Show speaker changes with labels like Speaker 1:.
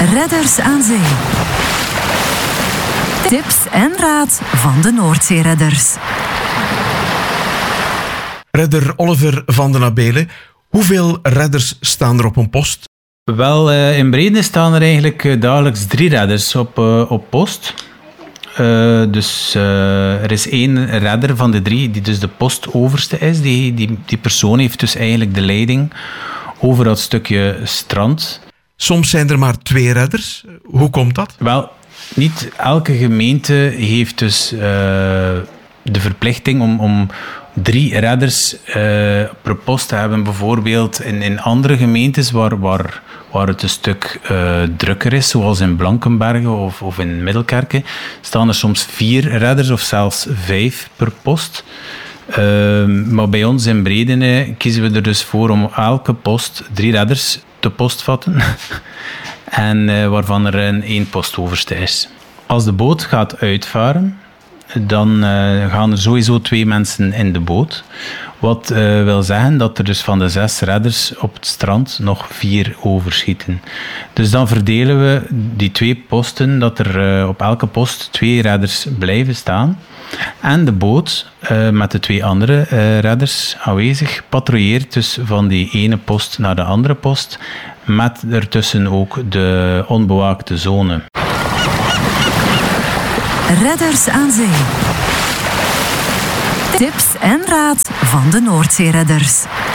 Speaker 1: Redders aan Zee. Tips en raad van de Noordzeeredders.
Speaker 2: Redder Oliver van den Abelen, hoeveel redders staan er op een post?
Speaker 3: Wel, in Breede staan er eigenlijk dagelijks 3 redders op post. Dus er is 1 redder van de 3 die dus de postoverste is. Die persoon heeft dus eigenlijk de leiding over dat stukje strand.
Speaker 2: Soms zijn er maar 2 redders. Hoe komt dat?
Speaker 3: Wel, niet elke gemeente heeft dus de verplichting om 3 redders per post te hebben. Bijvoorbeeld in andere gemeentes waar het een stuk drukker is, zoals in Blankenberge of in Middelkerke, staan er soms 4 redders of zelfs 5 per post. Maar bij ons in Bredene kiezen we er dus voor om elke post 3 redders te postvatten. En waarvan er een 1 postoverste is. Als de boot gaat uitvaren, dan gaan er sowieso 2 mensen in de boot. Wat wil zeggen dat er dus van de 6 redders op het strand nog 4 overschieten. Dus dan verdelen we die 2 posten, dat er op elke post 2 redders blijven staan. En de boot met de 2 andere redders aanwezig patrouilleert dus van die ene post naar de andere post, met ertussen ook de onbewaakte zone.
Speaker 1: Redders aan Zee. Tips en raad van de Noordzeeredders.